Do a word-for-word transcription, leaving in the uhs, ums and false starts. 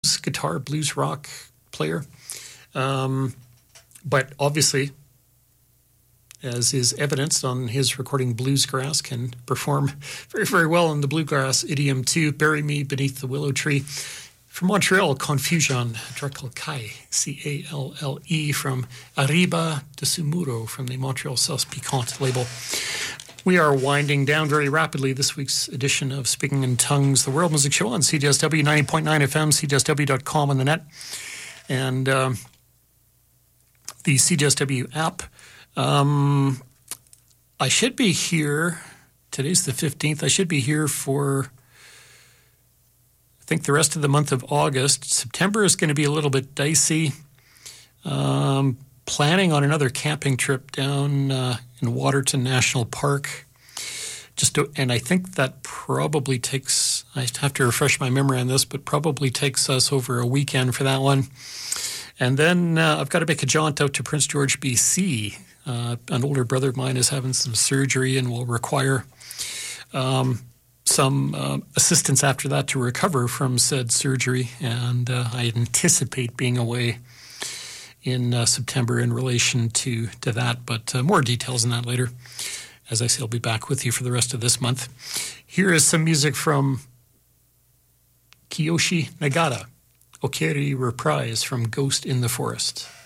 guitar, blues rock player. Um, but obviously, as is evidenced on his recording Bluesgrass, can perform very, very well in the bluegrass idiom too. Bury Me Beneath the Willow Tree. From Montreal, Confusion, Drekel Kai, C A L L E, from Arriba de Sumuro, from the Montreal Sauce Piquante label. We are winding down very rapidly this week's edition of Speaking in Tongues, the World Music Show on C J S W ninety point nine F M, C J S W dot com on the net, and um, the C J S W app. Um, I should be here, today's the fifteenth, I should be here for, I think, the rest of the month of August. September is going to be a little bit dicey. Um, planning on another camping trip down uh, in Waterton National Park. Just to, and I think that probably takes, I have to refresh my memory on this, but probably takes us over a weekend for that one. And then uh, I've got to make a jaunt out to Prince George, B C. Uh, an older brother of mine is having some surgery and will require um, some uh, assistance after that to recover from said surgery. And uh, I anticipate being away in uh, September in relation to, to that, but uh, more details on that later. As I say, I'll be back with you for the rest of this month. Here is some music from Kiyoshi Nagata, Okeri Reprise from Ghost in the Forest.